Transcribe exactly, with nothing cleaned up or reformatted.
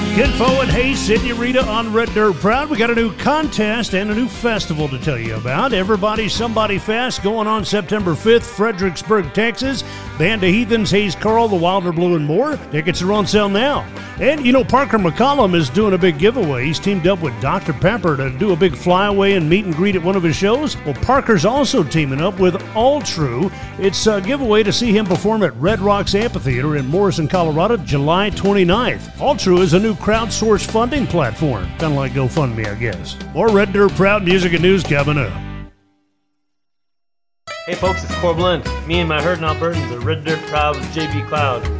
Kinfo and Hey Senorita on Red Dirt Proud. We got a new contest and a new festival to tell you about. Everybody Somebody Fest going on September fifth, Fredericksburg, Texas. Band of Heathens, Hayes Carl, The Wilder Blue, and more. Tickets are on sale now. And, you know, Parker McCollum is doing a big giveaway. He's teamed up with Doctor Pepper to do a big flyaway and meet and greet at one of his shows. Well, Parker's also teaming up with All True. It's a giveaway to see him perform at Red Rocks Amphitheater in Morrison, Colorado, July twenty-ninth. All True is a new crowdsourced funding platform. Kind of like GoFundMe, I guess. More Red Dirt Proud music and news coming up. Hey folks, it's Corb Lund. Me and my herding Albertans are Red Dirt Proud with J B Cloud.